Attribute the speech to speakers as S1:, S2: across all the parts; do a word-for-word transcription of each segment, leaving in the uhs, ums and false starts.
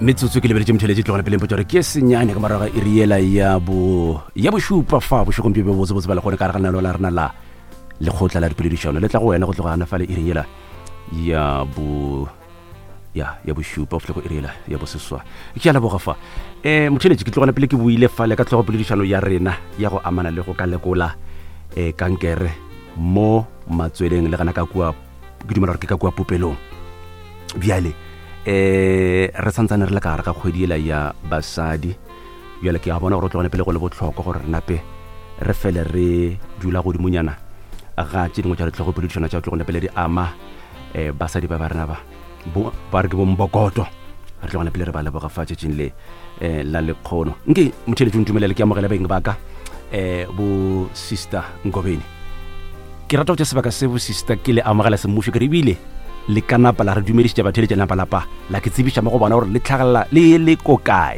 S1: metsotso ke lebeletse motheletše tlogana peleng potsa gore ke senyane ka maraga e riela ya bo ya bošupa fa bošokong bjo botse botse ba le gone ka re ganalo la rena la lekgotla la dipoledišano le tla go wena go tlogana fa le e riela ya bo ya ya bošupa o fihle go e riela ya bo seswa ke ya leboga fa um motheletše ke tlogana pele ke buile fale ka tlogo poledišano ya rena ya go amana le go ka lekola um kankere mo matsweleng le gana ka kua ke dumela gore ke ka kua popelong bjale eh re santsane re le ka re ka kgwediela ya basadi bjale ke a bona gore o tlogane pele go le botlhokwa gore re nape re fele re dula godimonyana ga tse dingwe tša re tlhogo poledišana tša tlogone pele di ama eh basadi ba ba rena ba ba re ke bombokoto re tlogane pele re ba leboga fa tšetšeng le eh la lekgono nke motheletše o ntumelele ke amogela beng ba ka eh bo sister Ngobeni ke rata go tša sebaka se bo sister ke le amogela semmušo ke re ebile le kanapa la re dumedišitša batheletša napalapa la ke tsebiša mo go bona gore le tlhagelela le le ko kae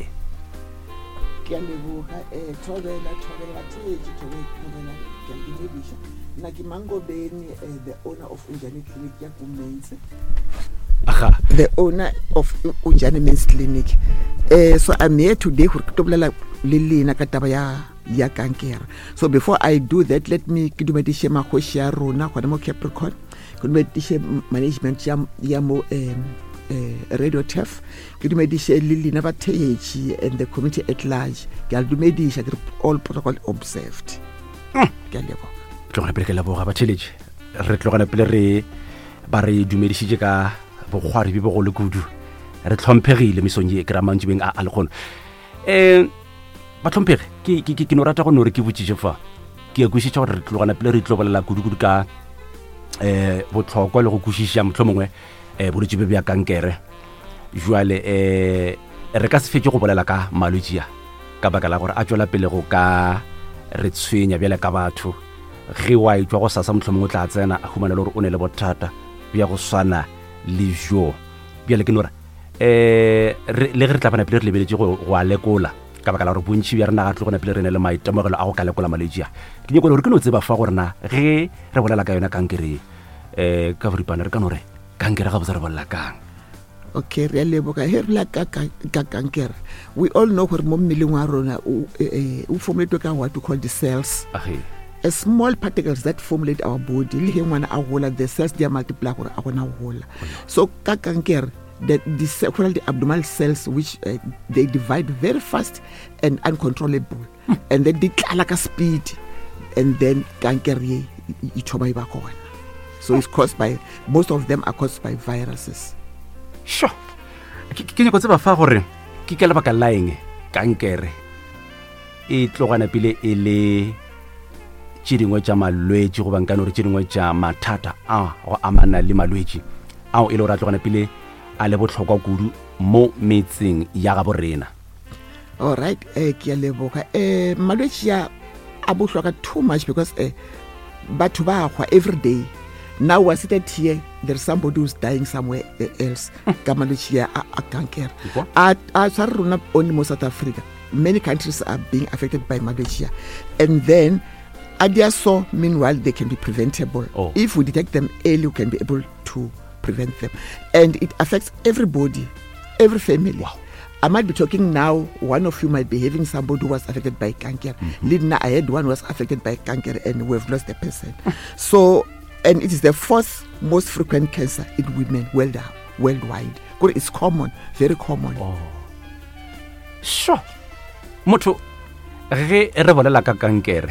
S2: ke a leboga um thobela thobela batheletši thobela ke a dumediša nna ke Mangobeni the owner of Unjani Clinic ya Kumense
S1: aha
S2: the owner of Unjani Men's Clinic uh, so I'm here today gore ke tlo bolela le lena ka taba ya ya kankere. So before I do that, let me ke dumediše magoši ya rona gona mo Capricorn, ke dumediše management ya ya mo um, uh, Radio T F, ke dumediše le lena batheletši and the community at large. Ke a dumediša ke all protocol observed.
S1: Mm.
S2: Ke a leboga.
S1: Tlogana pele ke leboga batheletši re tlogana pele re ba re dumedišitše ka bogwari be bogolo kudu re tlhomphegile mesong ye ke ra mantši beng a le kgona um batlhomphege ke ke ke no rata go no re ke botšiše fa ke a kwešiša gore re tlogana pele re tlobolela kudu-kudu ka um botlhokwa le go kwešiša motlho mongwe um bolwetse be bja kankere jwale um re ka se fetse go bolela ka malwetse a ka baka la gore a tswela pele go ka re tshwenya bjale ka batho ge wa etswa go sasa motlho mongwe o tla tsena a humana le gore o ne le bothata bja go swana le jo bjale ke no ra um le ge re tlapana pele re lebeletse go a lekola ka baka la gore bontši bja rena ga tlogona pele re ne le maitemogelo a go ka lekola malwetse a ke nyako le gore ke no tseba fa gore na ge re bolela ka yona kankere um ka boripana re ka no re kankere ga botsa re bolela kang
S2: okay re a leboga he re la ka ka kankere we all know gore mo mmeleng wa rona o formuletwe ka what we call the cells
S1: age
S2: a small particles that formulate our body le he ngwana a gola the cells they multiply gore a gona gola so ka kankere the the several the abdominal cells which uh, they divide very fast and uncontrollable hmm. and then they tlala ka speed and then kankere ye e thoba iba gona so it's caused by most of them are caused by viruses.
S1: Sure. Ke ke nyako tseba fa gore ke ke lebaka la eng kankere e tlogana pele e le tšedingwe tša malwetse go bankana gore tšedingwe tša mathata a go amana le malwetse ao e le gore a tlogana pele a le botlhokwa kudu mo metseng ya ga borena.
S2: All right, eh ke a leboga eh malwetse ya a bohlokwa too much because eh batho ba gwa every day. Now we're seated here, there's somebody who's dying somewhere else. Ka malwetse ya a kankere. A a tsa rona only mo South Africa. Many countries are being affected by malwetse and then Adia so meanwhile they can be preventable. Oh. If we detect them early, we can be able to prevent them. And it affects everybody, every family. Wow. I might be talking now, one of you might be having somebody who was affected by cancer. Mm-hmm. Lina, I had one who was affected by cancer and we've lost the person. So, and it is the fourth most frequent cancer in women world, worldwide. It's common, very common.
S1: Oh. Sure. Motho, re re bolela ka kankere.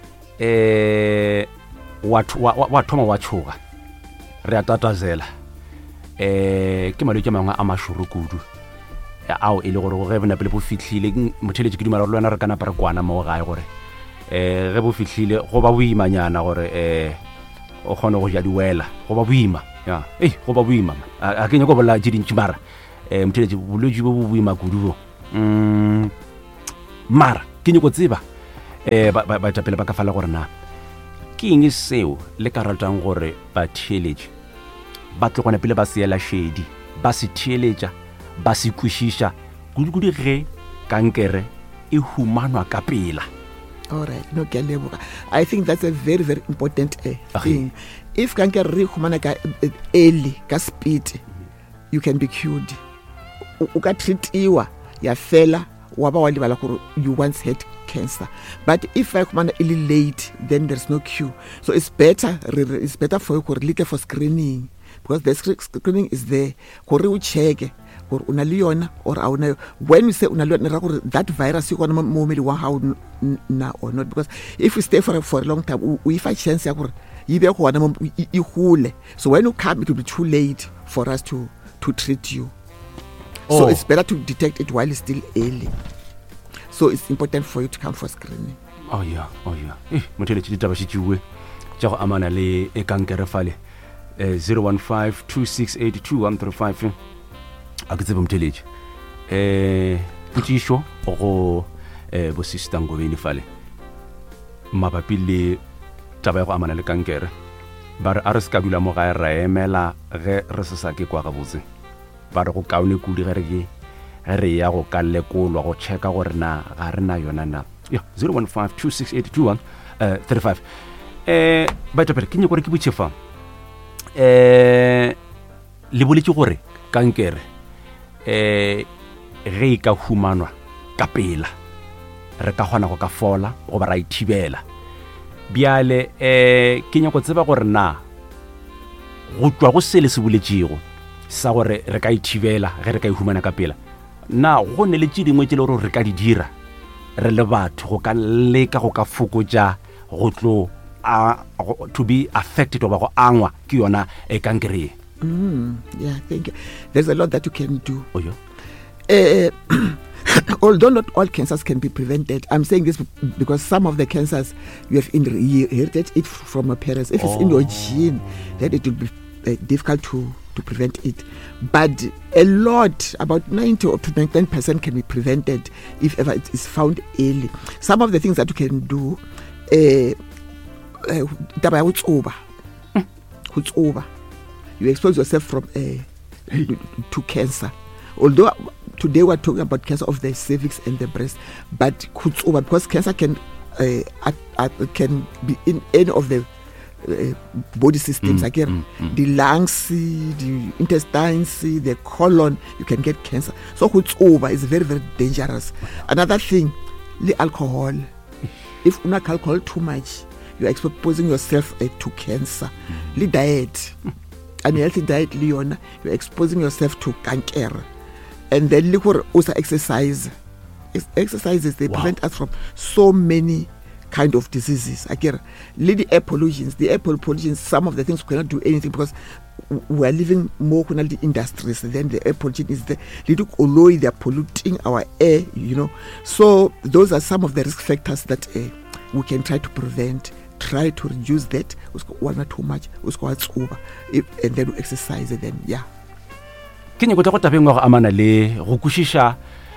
S1: Eh wa wa thoma wa tshoga re a tatazela eh ke malwetse mangwe a mashuru kudu ao e le gore go ge bana pele bo fitlhile motheletše ke dumela gore lwana re kana para kwana mo gae gore eh ge bo fitlhile go ba boimanyana gore eh o kgone go ja diwela go ba boima ya eh go ba boima a ke nyako bola dintši mara eh motheletše bolwetse bo bo boima kudu bo mm mara ke nyako tseba eh ba ba tla pele ba ka fala gore na ke eng seo le ka ratang gore ba theletše ba tlogona pele ba seela shedi ba se theletša ba se kwešiša kudu-kudu ge kankere e humanwa ka pela.
S2: All right, no ke leboga. I think that's a very very important uh, thing. If kankere re humana ka early ka speed, you can be cured. u ka treatiwa ya fela wa ba wa lebala gore you once had cancer. But if I come a little late, then there's no cure. So it's better, it's better for you to look for screening, because the screening is there. Gore u check or una le yona or a una, when we say una le yona, that virus you gonna mo me wa how na or not, because if we stay for a, for a long time, we find chance ya gore you be go na you hule. So when you come, it will be too late for us to to treat you. Oh. So it's better to detect it while it's still early. So it's important for you to come for screening.
S1: Oh yeah, oh yeah. Eh, motheletse ditaba se tšuwe tša go amana le e kankere fale zero one five two six eight two one three five. A ke tsebe motheletse eh putisho go eh bo sister Ngobeni fale mabapi le taba ya go amana le kankere. Ba re a re se ka dula mo ga ra emela ge re se sa ke kwa ga botse. Ba re go kaone kudi ge re ke re ya go ka lekolwa go checka gore na ga rena yona na. Yeah, zero one five two six eight two one three five. Eh ba topela ke nyako re ke botšefa eh le boletse gore kankere eh ge ka humanwa ka pela re ka gona go ka fola go ba ra ithibela. Biale eh ke nyako tseba gore na go tswa go sele se boletšego sa gore re ka ithibela ge re ka ihumana ka pela na go ne le tše dingwe tše le gore re ka di dira re le batho go ka leka go ka fokotša go tlo to be affected oba go angwa ke yona e kankere.
S2: Mm, yeah, thank you. There's a lot that you can do.
S1: Oh yeah.
S2: Uh, although not all cancers can be prevented, I'm saying this because some of the cancers you have inherited it from your parents. If it's oh. in your gene, then it will be uh, difficult to to prevent it. But a lot, about ninety or ninety-nine percent can be prevented if ever it is found early. Some of the things that you can do, taba ya over, it's over. You expose yourself from uh, to cancer. Although today we're talking about cancer of the cervix and the breast, but it's over because cancer can uh, at, at, can be in any of the Uh, body systems,
S1: mm,
S2: again,
S1: mm, mm.
S2: the lungs, the intestines, the colon, you can get cancer. So it's over, it's very, very dangerous. Another thing, the alcohol. If you drink alcohol too much, you're exposing yourself uh, to cancer. Mm. The diet, unhealthy diet, Leona, you're exposing yourself to cancer. And then liquor also exercise. Exercises, they wow. prevent us from so many kind of diseases. Again, the air pollutions, the air pollutions, some of the things we cannot do anything because we are living more in the industries. Then the air pollution is the little alloy, they are polluting our air, you know. So those are some of the risk factors that uh, we can try to prevent, try to reduce that. One not too much, what's over, and then we exercise them, yeah.
S1: Can you go to the amana le rukushisha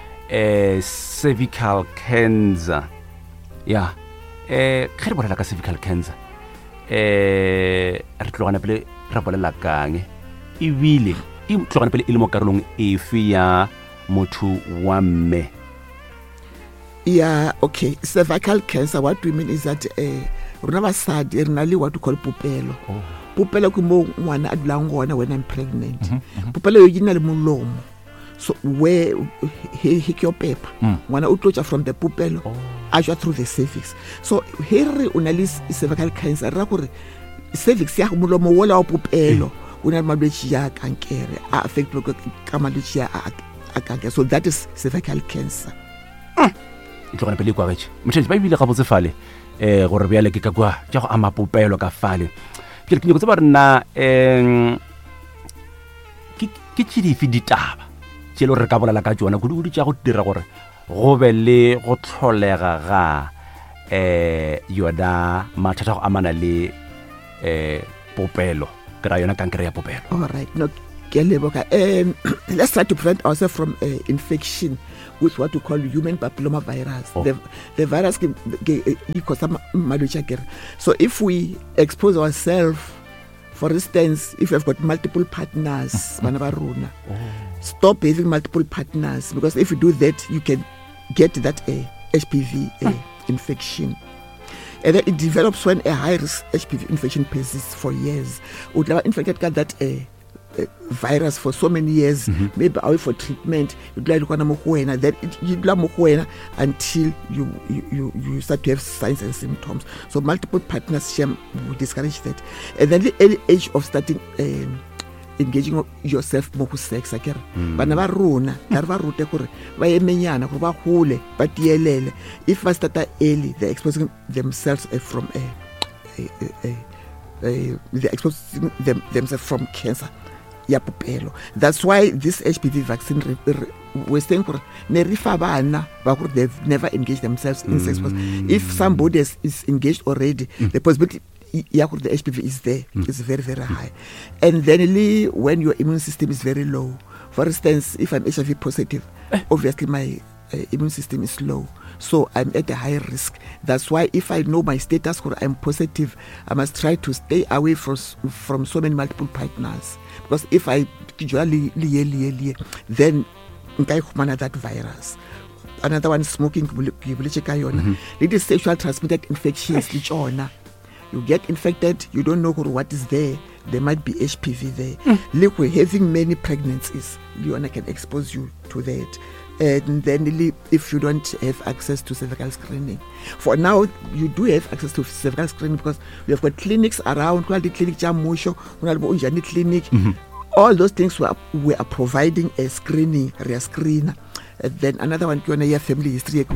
S1: cervical cancer? Yeah. Eh ge re bolela ka cervical cancer eh re tlogana pele ra bolela kang e bile e tlogana pele e le mo karolong e fe ya motho wa mme.
S2: Yeah, okay. Cervical cancer, what we mean is that eh rona basadi re na le what we call pupelo. Oh. Pupelo ke mo ngwana a dulang gona when I'm pregnant. Mm-hmm, mm-hmm. Pupelo yo gina le molomo. So where he he your paper ngwana o tloja from the pupelo oh. Ajwa through the cervix. So here unalis cervical cancer ra gore cervix ya molomo wola wa pupelo una malwetse ya kankere a affect ka malwetse ya a kankere. So that is cervical cancer.
S1: E tlogana pele kwa retše motšhetši ba ebile ga botse fale eh gore bjale ke ka kwa tša go ama popelo ka fale ke ke nyako tse ba rena em ke ke tšhidifi ditaba tšelo re ka bolela ka tšona kudu tša go dira gore go be le go tlholega ga eh yona mathata go amana le eh popelo ke ra yona kankere ya popelo.
S2: All right, no ke leboga. Um let's try to prevent ourselves from uh, infection with what we call human papilloma virus. Oh. The the virus can cause some malwetse. So if we expose ourselves, for instance, if you've got multiple partners, bana ba rona, stop having multiple partners, because if you do that, you can get that uh, H P V uh, infection. And then it develops when a high risk H P V infection persists for years. Would infected got that uh, uh, virus for so many years, mm-hmm. maybe away for treatment, you then it, you until you, you you start to have signs and symptoms. So multiple partners share will discourage that. And then the early age of starting um, engaging yourself more with sex again. Bana ba rona ba ba rute gore ba emenyana gore ba hole ba tielele. If ba start early, they're exposing themselves uh, from a, a, a, a Uh, they're exposing them, themselves from cancer. That's why this H P V vaccine, re, re, we're saying they've never engaged themselves in sex. Mm. If somebody is, is engaged already, mm. the possibility the H P V is there mm. is very, very high. And then when your immune system is very low, for instance, if I'm H I V positive, obviously my uh, immune system is low. So I'm at a high risk. That's why if I know my status or I'm positive, I must try to stay away from from so many multiple partners. Because if I then that virus. Another one, smoking. Mm-hmm. It is sexual transmitted infections. You get infected, you don't know what is there. There might be H P V there. Mm. Look, having many pregnancies, you can expose you to that. And then if you don't have access to cervical screening. For now, you do have access to cervical screening because we have got clinics around, quality clinic, clinic. Mm-hmm. All those things were, we are providing a screening, a screener. And then another one, your family history.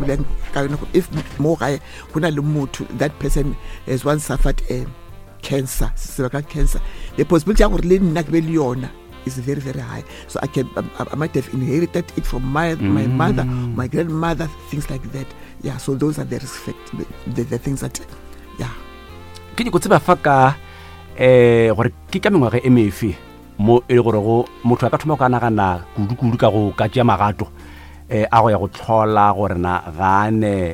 S2: If more that person has once suffered a cancer, cervical cancer, the possibility of living is very, very high. So I can, I, I might have inherited it from my my mm. mother, my grandmother, things like that. Yeah. So those are the risk factors, the, the things that, yeah.
S1: Can you go to the faka? Eh, gore ke ka mengwa e mefe mo e gore go motho a ka thoma kana kana kudu kudu ka go ka tšea magato eh a go ya go tlhola gore na ga ne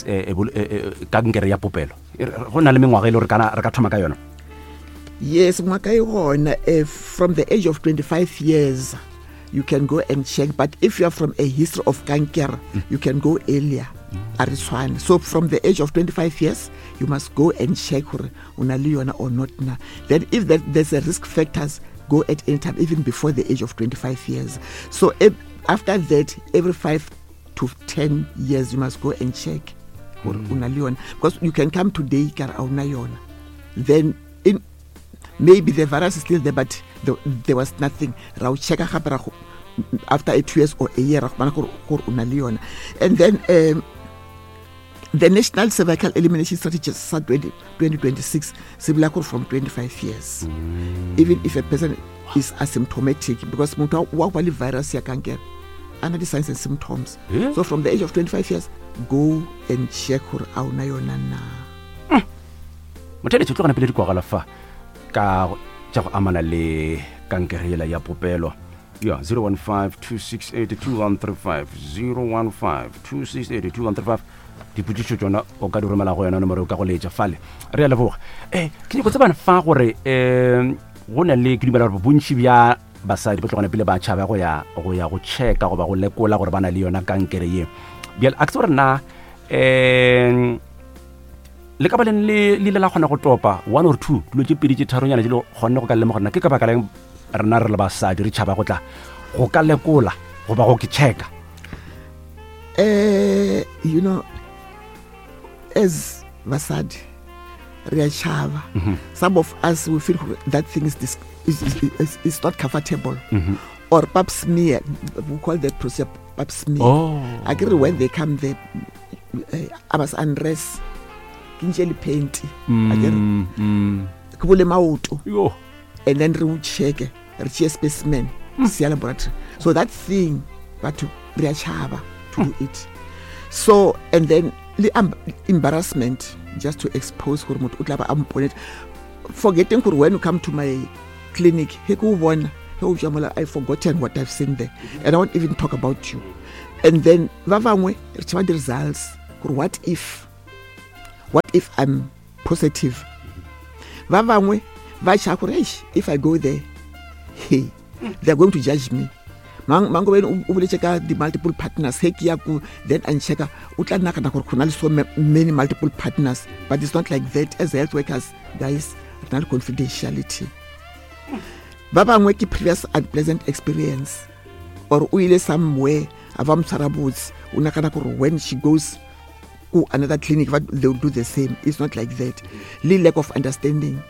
S1: ka ngere ya popelo go na le mengwa e le gore kana re ka thoma ka yona.
S2: Yes, uh, from the age of twenty-five years, you can go and check. But if you are from a history of cancer, mm. you can go earlier. Mm. So from the age of twenty-five years, you must go and check unaliona or not. Then if there's a risk factors, go at any time, even before the age of twenty-five years. So if, after that, every five to ten years, you must go and check mm. unaliona. Because you can come today, then in maybe the virus is still there, but the, there was nothing. After a two years or a year, and then um, the National Cervical Elimination Strategy start twenty twenty-six, similar from twenty-five years. Mm. Even if a person is asymptomatic, because what virus you can get, under the signs and symptoms. Yeah. So from the age of twenty-five years, go and check her out.
S1: Ka tsa go amana le kankere ya popelo ya zero one five two six eight two one three five zero one five two six eight two one three five diputšo tsona o ka di romela go yona nomoro ka go letša fale re a leboga eh ke go tsebana fa gore eh go na le ke dimela gore bontši bja basadi ba tlogana pele ba tšhaba go ya go ya go checka go ba go lekola gore bana le yona kankere ye bjale a ke gore na eh le ka baleng le le la gona go topa one or two dilo tše pedi tše tharonyana tše le gone go ka lema gona ke ka baka leng rena re le basadi re tšhaba go tla go ka lekola go ba go ke checka
S2: eh you know as basadi re a tšhaba. Mm-hmm. Some of us we feel that thing is this is, is, is not comfortable. Mm-hmm. Or pap smear, we call that procedure pap smear. Oh. I agree when they come there uh, I must undress kinjeli paint again kubule mauto yo and then we check re check specimen mm. laboratory so that thing but to reachaba to mm. do it so and then the um, embarrassment just to expose gore motho o tla ba amponet forgetting gore when you come to my clinic he go bona he o jamola I forgotten what I've seen there and I won't even talk about you and then va vangwe re tshaba the results gore what if What if I'm positive? Vavangwe, vachakuresh. If I go there, hey, they're going to judge me. Mango when we check out the multiple partners, hekiaku, then and check out utlanaka na kunal so many multiple partners, but it's not like that. As health workers, guys, not confidentiality. ba bangwe ke previous unpleasant experience or o ile somewhere a ba mtshwara botse o nagana gore when she goes to another clinic they'll do the same. It's not like that. Le lack of understanding